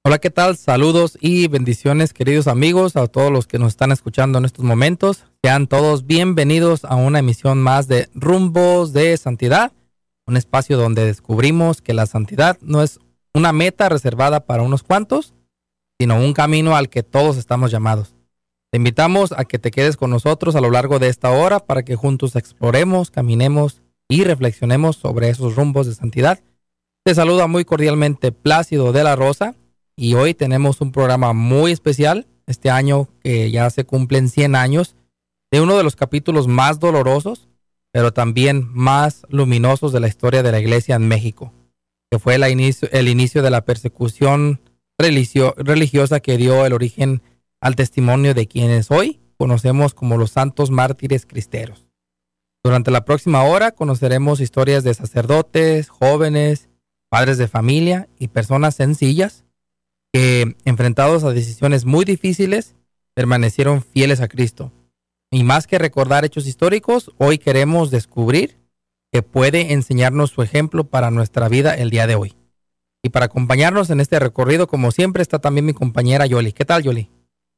Hola, ¿qué tal? Saludos y bendiciones, queridos amigos, a todos los que nos están escuchando en estos momentos. Sean todos bienvenidos a una emisión más de Rumbos de Santidad, un espacio donde descubrimos que la santidad no es una meta reservada para unos cuantos, sino un camino al que todos estamos llamados. Te invitamos a que te quedes con nosotros a lo largo de esta hora para que juntos exploremos, caminemos y reflexionemos sobre esos rumbos de santidad. Te saluda muy cordialmente Plácido de la Rosa. Y hoy tenemos un programa muy especial, este año que ya se cumplen 100 años, de uno de los capítulos más dolorosos, pero también más luminosos de la historia de la Iglesia en México, que fue el inicio de la persecución religiosa que dio el origen al testimonio de quienes hoy conocemos como los santos mártires cristeros. Durante la próxima hora conoceremos historias de sacerdotes, jóvenes, padres de familia y personas sencillas que, enfrentados a decisiones muy difíciles, permanecieron fieles a Cristo. Y más que recordar hechos históricos, hoy queremos descubrir que puede enseñarnos su ejemplo para nuestra vida el día de hoy. Y para acompañarnos en este recorrido, como siempre, está también mi compañera Yoli. ¿Qué tal, Yoli?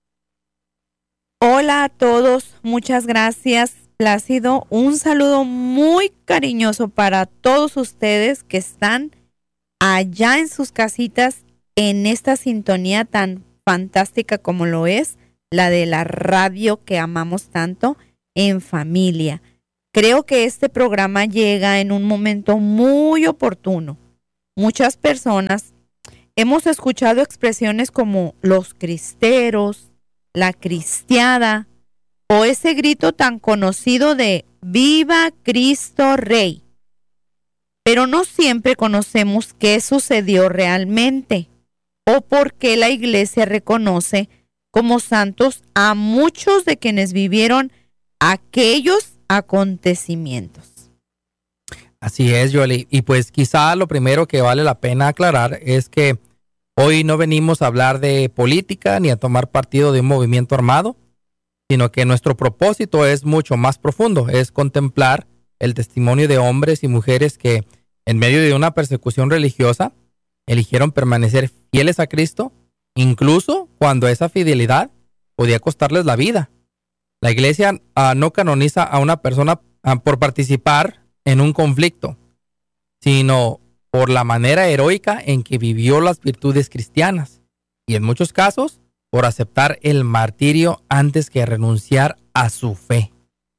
Hola a todos, muchas gracias, Plácido. Un saludo muy cariñoso para todos ustedes que están allá en sus casitas en esta sintonía tan fantástica como lo es la de la radio que amamos tanto en familia. Creo que este programa llega en un momento muy oportuno. Muchas personas hemos escuchado expresiones como los cristeros, la cristiada o ese grito tan conocido de ¡Viva Cristo Rey! Pero no siempre conocemos qué sucedió realmente o por qué la Iglesia reconoce como santos a muchos de quienes vivieron aquellos acontecimientos. Así es, Yoli. Y pues quizá lo primero que vale la pena aclarar es que hoy no venimos a hablar de política ni a tomar partido de un movimiento armado, sino que nuestro propósito es mucho más profundo, es contemplar el testimonio de hombres y mujeres que, en medio de una persecución religiosa, eligieron permanecer fieles a Cristo, incluso cuando esa fidelidad podía costarles la vida. La Iglesia no canoniza a una persona por participar en un conflicto, sino por la manera heroica en que vivió las virtudes cristianas y en muchos casos por aceptar el martirio antes que renunciar a su fe.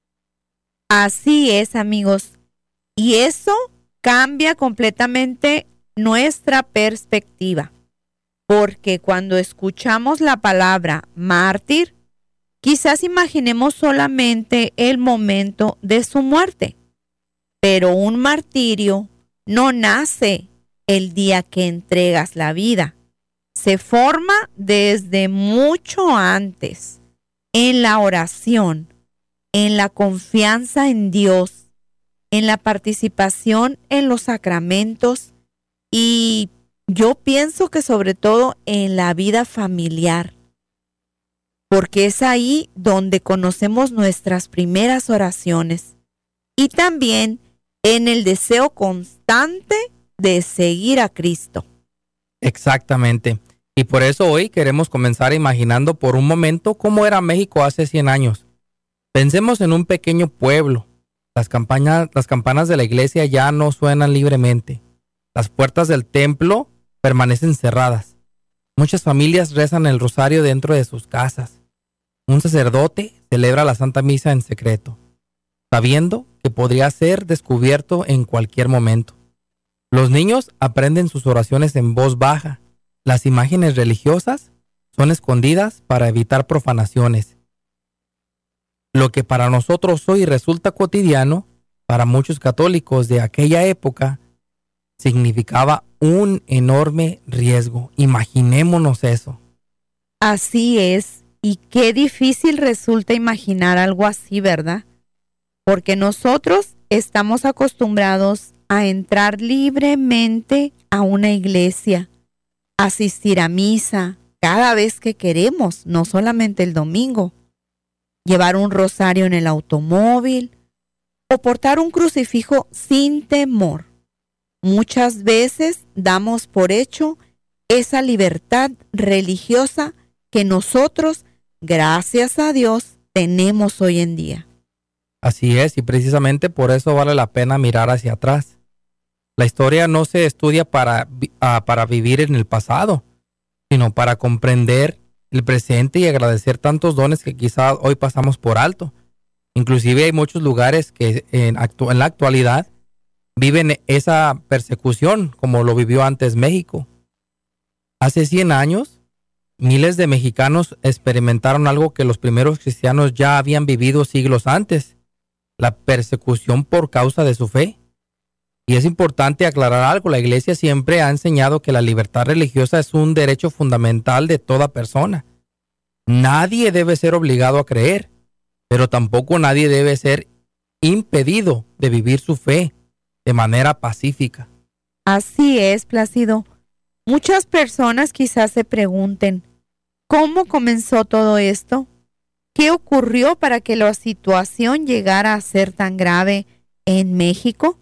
Así es, amigos. Y eso cambia completamente nuestra perspectiva, porque cuando escuchamos la palabra mártir, quizás imaginemos solamente el momento de su muerte, pero un martirio no nace el día que entregas la vida, se forma desde mucho antes, en la oración, en la confianza en Dios, en la participación en los sacramentos y yo pienso que sobre todo en la vida familiar, porque es ahí donde conocemos nuestras primeras oraciones y también en el deseo constante de seguir a Cristo. Exactamente. Y por eso hoy queremos comenzar imaginando por un momento cómo era México hace 100 años. Pensemos en un pequeño pueblo. Las campanas de la iglesia ya no suenan libremente. Las puertas del templo permanecen cerradas. Muchas familias rezan el rosario dentro de sus casas. Un sacerdote celebra la Santa Misa en secreto, sabiendo que podría ser descubierto en cualquier momento. Los niños aprenden sus oraciones en voz baja. Las imágenes religiosas son escondidas para evitar profanaciones. Lo que para nosotros hoy resulta cotidiano, para muchos católicos de aquella época, significaba un enorme riesgo. Imaginémonos eso. Así es, y qué difícil resulta imaginar algo así, ¿verdad? Porque nosotros estamos acostumbrados a entrar libremente a una iglesia, asistir a misa cada vez que queremos, no solamente el domingo, llevar un rosario en el automóvil o portar un crucifijo sin temor. Muchas veces damos por hecho esa libertad religiosa que nosotros, gracias a Dios, tenemos hoy en día. Así es, y precisamente por eso vale la pena mirar hacia atrás. La historia no se estudia para vivir en el pasado, sino para comprender el presente y agradecer tantos dones que quizás hoy pasamos por alto. Inclusive hay muchos lugares que en la actualidad viven esa persecución, como lo vivió antes México. Hace 100 años, miles de mexicanos experimentaron algo que los primeros cristianos ya habían vivido siglos antes: la persecución por causa de su fe. Y es importante aclarar algo: la Iglesia siempre ha enseñado que la libertad religiosa es un derecho fundamental de toda persona. Nadie debe ser obligado a creer, pero tampoco nadie debe ser impedido de vivir su fe de manera pacífica. Así es, Plácido. Muchas personas quizás se pregunten, ¿cómo comenzó todo esto? ¿Qué ocurrió para que la situación llegara a ser tan grave en México?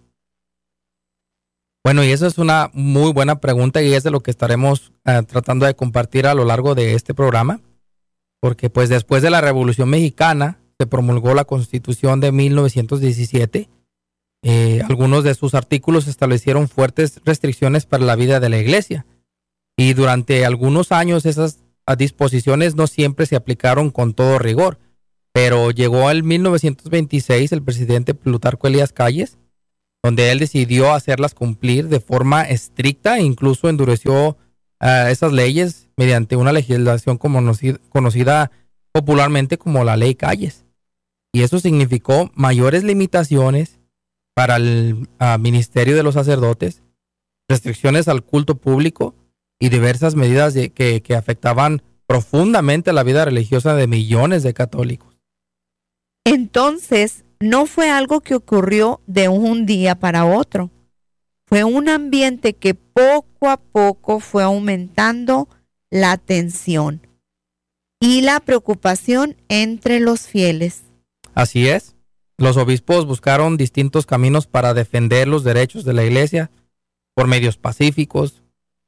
Bueno, y eso es una muy buena pregunta y es de lo que estaremos tratando de compartir a lo largo de este programa, porque pues después de la Revolución Mexicana se promulgó la Constitución de 1917. Algunos de sus artículos establecieron fuertes restricciones para la vida de la Iglesia, y durante algunos años esas disposiciones no siempre se aplicaron con todo rigor, pero llegó el 1926 el presidente Plutarco Elías Calles, donde él decidió hacerlas cumplir de forma estricta e incluso endureció esas leyes mediante una legislación conocida popularmente como la Ley Calles. Y eso significó mayores limitaciones para el ministerio de los sacerdotes, restricciones al culto público y diversas medidas que afectaban profundamente la vida religiosa de millones de católicos. Entonces, no fue algo que ocurrió de un día para otro. Fue un ambiente que poco a poco fue aumentando la tensión y la preocupación entre los fieles. Así es. Los obispos buscaron distintos caminos para defender los derechos de la Iglesia por medios pacíficos.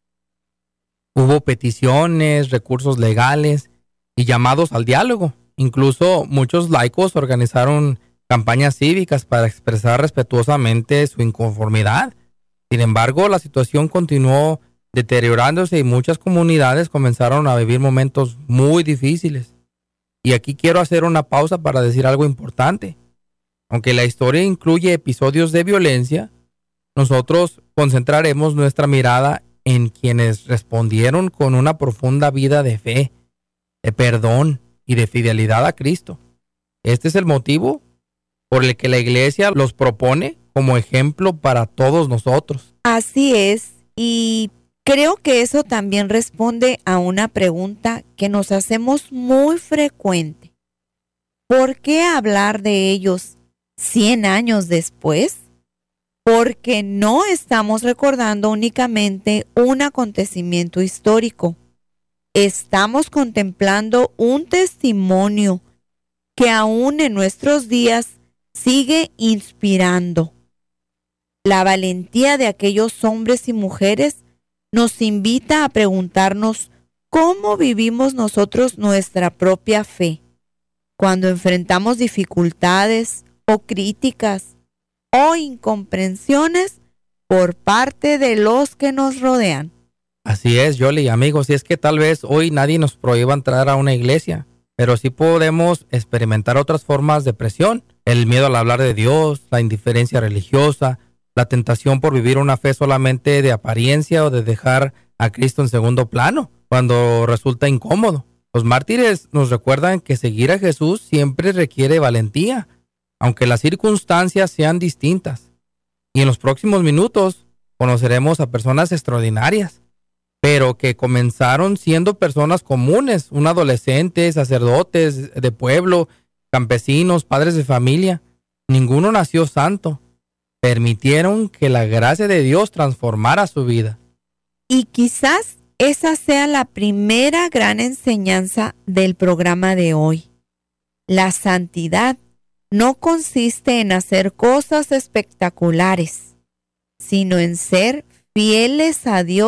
Hubo peticiones, recursos legales y llamados al diálogo. Incluso muchos laicos organizaron campañas cívicas para expresar respetuosamente su inconformidad. Sin embargo, la situación continuó deteriorándose y muchas comunidades comenzaron a vivir momentos muy difíciles. Y aquí quiero hacer una pausa para decir algo importante. Aunque la historia incluye episodios de violencia, nosotros concentraremos nuestra mirada en quienes respondieron con una profunda vida de fe, de perdón y de fidelidad a Cristo. Este es el motivo por el que la Iglesia los propone como ejemplo para todos nosotros. Así es, y creo que eso también responde a una pregunta que nos hacemos muy frecuente. ¿Por qué hablar de ellos 100 años después? Porque no estamos recordando únicamente un acontecimiento histórico. Estamos contemplando un testimonio que aún en nuestros días sigue inspirando. La valentía de aquellos hombres y mujeres nos invita a preguntarnos cómo vivimos nosotros nuestra propia fe cuando enfrentamos dificultades o críticas o incomprensiones por parte de los que nos rodean. Así es, Yoli, amigos, y es que tal vez hoy nadie nos prohíba entrar a una iglesia, pero sí podemos experimentar otras formas de presión: el miedo al hablar de Dios, la indiferencia religiosa, la tentación por vivir una fe solamente de apariencia o de dejar a Cristo en segundo plano cuando resulta incómodo. Los mártires nos recuerdan que seguir a Jesús siempre requiere valentía, aunque las circunstancias sean distintas. Y en los próximos minutos conoceremos a personas extraordinarias, pero que comenzaron siendo personas comunes: un adolescente, sacerdotes de pueblo, campesinos, padres de familia. Ninguno nació santo. Permitieron que la gracia de Dios transformara su vida. Y quizás esa sea la primera gran enseñanza del programa de hoy. La santidad no consiste en hacer cosas espectaculares, sino en ser fieles a Dios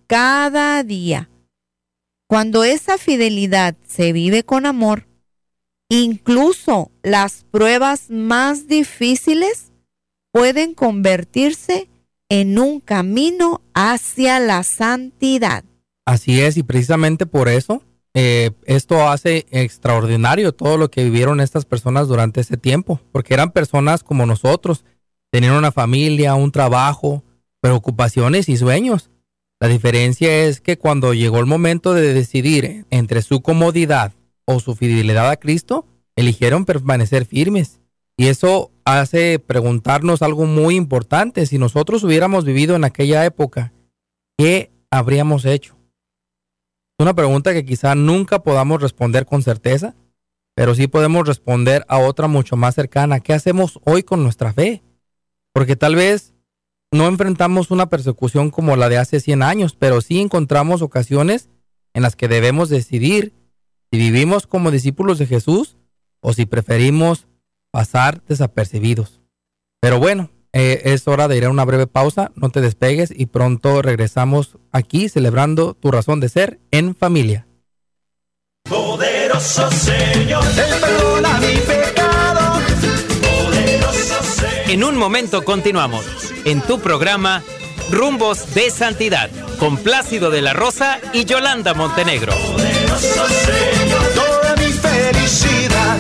cada día. Cuando esa fidelidad se vive con amor, incluso las pruebas más difíciles pueden convertirse en un camino hacia la santidad. Así es, y precisamente por eso esto hace extraordinario todo lo que vivieron estas personas durante ese tiempo, porque eran personas como nosotros, tenían una familia, un trabajo, preocupaciones y sueños. La diferencia es que cuando llegó el momento de decidir entre su comodidad o su fidelidad a Cristo, eligieron permanecer firmes. Y eso hace preguntarnos algo muy importante. Si nosotros hubiéramos vivido en aquella época, ¿qué habríamos hecho? Es una pregunta que quizá nunca podamos responder con certeza, pero sí podemos responder a otra mucho más cercana. ¿Qué hacemos hoy con nuestra fe? Porque tal vez no enfrentamos una persecución como la de hace 100 años, pero sí encontramos ocasiones en las que debemos decidir si vivimos como discípulos de Jesús o si preferimos pasar desapercibidos. Pero bueno, es hora de ir a una breve pausa, no te despegues y pronto regresamos aquí celebrando tu razón de ser en familia. Poderoso Señor, Él perdona mi pecado. Poderoso Señor. En un momento continuamos en tu programa Rumbos de Santidad con Plácido de la Rosa y Yolanda Montenegro. Poderoso Señor, toda mi felicidad.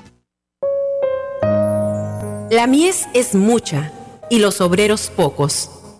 La mies es mucha y los obreros pocos.